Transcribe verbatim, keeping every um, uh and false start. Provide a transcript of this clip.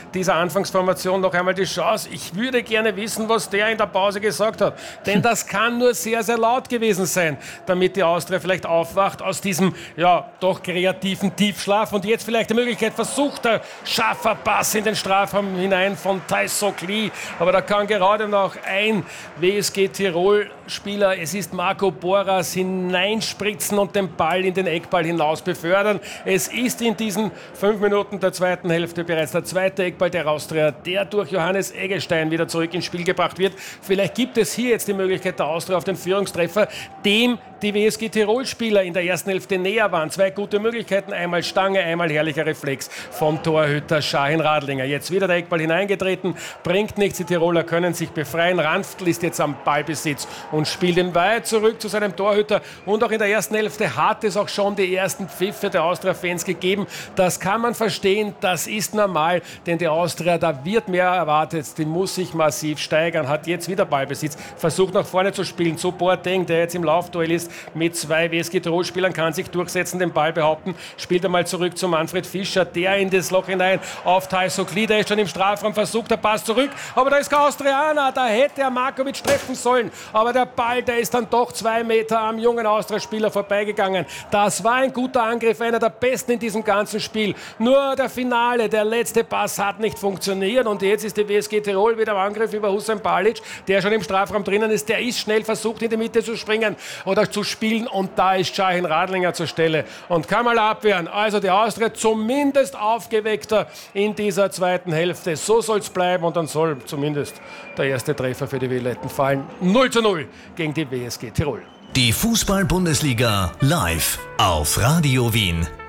dieser Anfangsformation noch einmal die Chance. Ich würde gerne wissen, was der in der Pause gesagt hat. Denn das kann nur sehr, sehr laut gewesen sein, damit die Austria vielleicht aufwacht aus diesem, ja, doch kreativen Tiefschlaf. Und jetzt vielleicht die Möglichkeit versucht, der scharfer Pass in den Strafraum hinein von Taisokli. Aber da kann gerade noch ein W S G Tirol-Spieler, es ist Marco Boras, hineinspritzen und den Ball in den Eckball hinaus befördern. Es ist in diesen fünf Minuten der zweiten Hälfte bereits der zweite Eckball der Austria, der durch Johannes Eggestein wieder zurück ins Spiel gebracht wird. Vielleicht gibt es hier jetzt die Möglichkeit der Austria auf den Führungstreffer, dem die W S G Tirol-Spieler in der ersten Hälfte näher waren. Zwei gute Möglichkeiten, einmal Stange, einmal herrlicher Reflex vom Torhüter Shahin Radlinger. Jetzt wieder der Eckball hineingetreten, bringt nichts, die Tiroler können sich befreien. Ranftl ist jetzt am Ballbesitz und spielt ihn weit zurück zu seinem Torhüter. Und auch in der ersten Hälfte hat es auch schon die ersten Pfiffe der Austria-Fans gegeben. Das kann man verstehen, das ist normal, denn die Austria, da wird mehr erwartet, die muss sich massiv steigern, hat jetzt wieder Ballbesitz, versucht nach vorne zu spielen, zu Boateng, der jetzt im Laufduell ist mit zwei W S G Tirol-Spielern, kann sich durchsetzen, den Ball behaupten, spielt einmal zurück zu Manfred Fischer, der in das Loch hinein auf Taisokli, der ist schon im Strafraum, versucht der Pass zurück, aber da ist kein Austrianer, da hätte er Markovic treffen sollen, aber der Ball, der ist dann doch zwei Meter am jungen Austria-Spieler vorbeigegangen. Das war ein guter Angriff, einer der besten in diesem ganzen Spiel. Nur der Finale, der letzte Pass hat nicht funktioniert und jetzt ist die W S G Tirol wieder im Angriff über Hussein Balic, der schon im Strafraum drinnen ist, der ist schnell versucht in die Mitte zu springen oder zu spielen und da ist Shahin Radlinger zur Stelle und kann mal abwehren. Also die Austria zumindest aufgeweckter in dieser zweiten Hälfte. So soll es bleiben und dann soll zumindest der erste Treffer für die Violetten fallen. null zu null gegen die W S G Tirol. Die Fußball-Bundesliga live auf Radio Wien.